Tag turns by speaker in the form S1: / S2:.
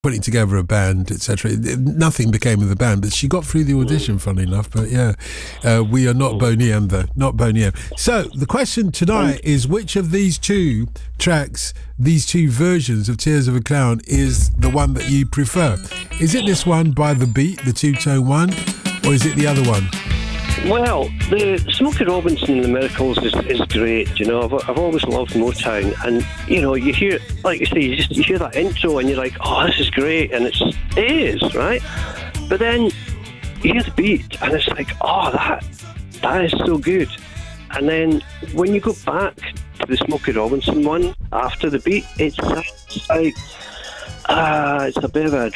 S1: putting together a band, etc. Nothing became of the band, but she got through the audition, funny enough. But yeah, we are not Boney M, though. Not Boney M. So the question tonight is, which of these two tracks, these two versions of Tears of a Clown, is the one that you prefer? Is it this one by The Beat, the two-tone one, or is it the other one?
S2: Well, the Smokey Robinson and the Miracles is great. You know, I've always loved Motown, and you know, you hear, like you say, you hear that intro, and you're like, oh, this is great, and it is, right? But then you hear the beat, and it's like, oh, that is so good. And then when you go back to the Smokey Robinson one after the beat, it's like, it's a bit of a